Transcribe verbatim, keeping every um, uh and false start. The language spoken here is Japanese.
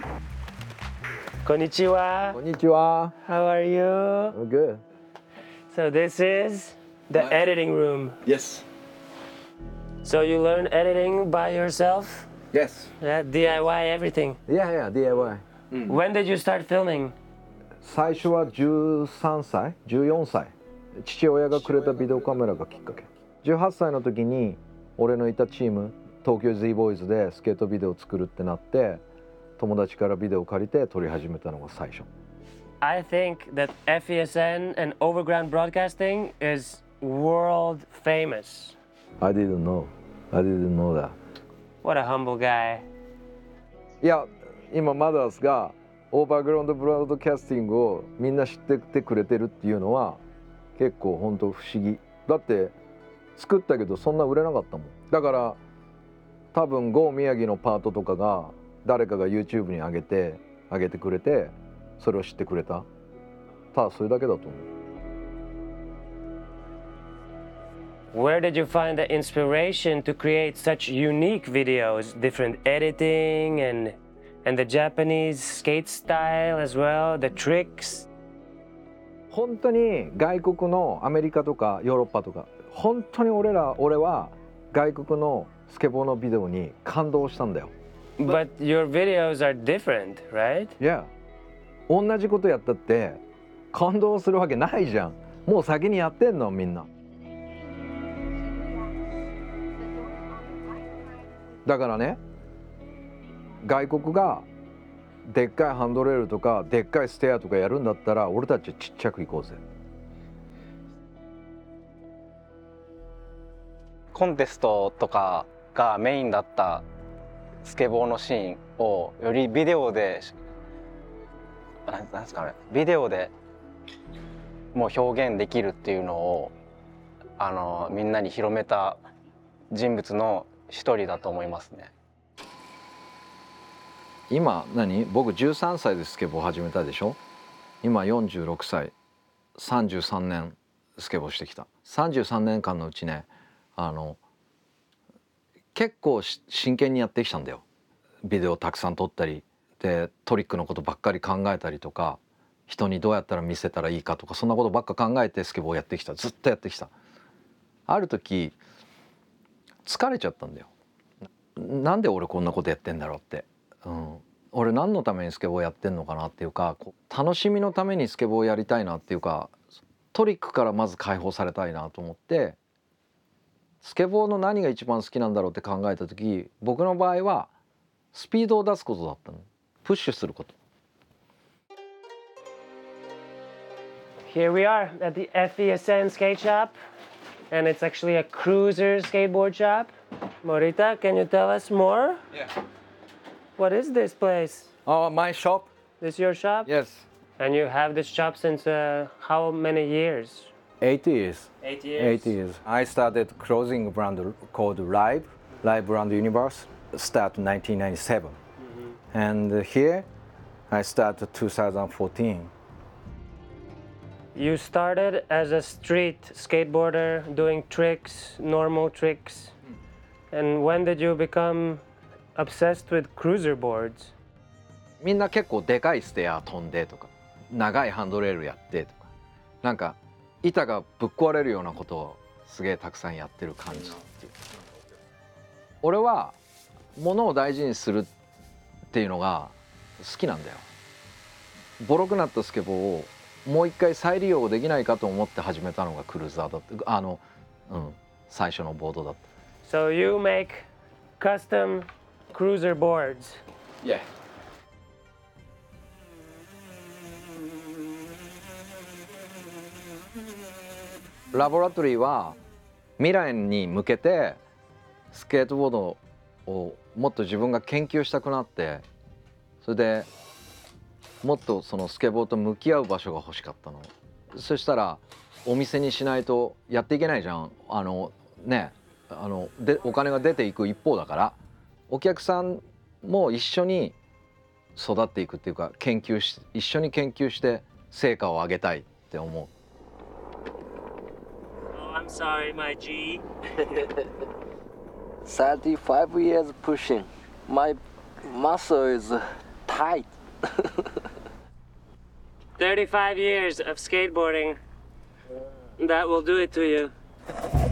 Konnichiwa. Konnichiwa. How are you? I'm good. So this is the My- editing room. Yes. So you learn editing by yourself? Yes. Yeah, D I Y everything. Yeah, yeah,ディーアイワイ。 When did you start filming? 最初はじゅうさんさい、じゅうよんさい。父親がくれたビデオカメラがきっかけ。じゅうはっさいの時に俺のいたチーム、東京 Z ボーイズでスケートビデオを作るってなって、友達からビデオを借りて撮り始めたのが最初。 I think that F E S N and Overground Broadcasting is world famous. I didn't know. I didn't know that. What a humble guy. いや、今マダースがオーバーグラウンドブロードキャスティングをみんな知っててくれてるっていうのは結構本当不思議。だって作ったけどそんな売れなかったもん。だから多分 ゴー 宮城のパートとかが誰かが YouTube に上げて上げてくれてそれを知ってくれた。ただそれだけだと思う。 Where did you find the inspiration to create such unique videos, different editing and and the Japanese skate style as well, the tricks? 本当に外国のアメリカとかヨーロッパとか本当に俺ら俺は外国のスケボーのビデオに感動したんだよ。 But your videos are different, right? いや、同じことやったって感動するわけないじゃん。もう先にやってんのみんな。だからね、外国がでっかいハンドレールとかでっかいステアとかやるんだったら俺たちちっちゃく行こうぜ。 コンテストとかがメインだったスケボーのシーンをよりビデオでなんなんですかね、ビデオでもう表現できるっていうのをあのみんなに広めた人物の一人だと思いますね。 今何僕じゅうさんさいでスケボー始めたでしょ。今よんじゅうろくさい、さんじゅうさんねんスケボーしてきた。さんじゅうさんねんかんのうちね、あの結構真剣にやってきたんだよ。ビデオたくさん撮ったりでトリックのことばっかり考えたりとか、人にどうやったら見せたらいいかとかそんなことばっか考えてスケボーやってきた。ずっとやってきた。ある時疲れちゃったんだよ。なんで俺こんなことやってんだろうって、うん、俺何のためにスケボーやってんのかなっていうか、楽しみのためにスケボーやりたいなっていうか、トリックからまず解放されたいなと思って、スケボーの何が一番好きなんだろうって考えた時、僕の場合はスピードを出すことだったの。プッシュすること。 Here we are at the F E S N skate shop, and it's actually a cruiser skateboard shop. Morita, can you tell us more? Yeah. What is this place? Oh, my shop? This your shop? Yes. And you have this shop since uh, how many years? Eight years. Eight years. Eight years. I started clothing brand called Live, Live Brand Universe, start nineteen ninety-seven. Mm-hmm. And here I started two thousand fourteen. You started as a street skateboarder doing tricks, normal tricks. And when did you become obsessed with cruiser boards? みんな結構でかいステア飛んでとか、長いハンドレールやってとか、なんか板がぶっ壊れるようなことをすげえたくさんやってる感じっていう。俺は物を大事にするっていうのが好きなんだよ。ボロくなったスケボーをもう一回再利用できないかと思って始めたのがクルーザーだって、あの、うん、最初のボードだった。 So you make custom cruiser boards? Yeah. ラボラトリーは未来に向けてスケートボードをもっと自分が研究したくなって、それでもっとそのスケボーと向き合う場所が欲しかったの。そしたらお店にしないとやっていけないじゃん。あのね、あのでお金が出ていく一方だから、お客さんも一緒に育っていくっていうか、研究し一緒に研究して成果を上げたいって思う。 I'm sorry, my G. thirty-five years pushing. My muscle is tight. thirty-five years of skateboarding. That will do it to you.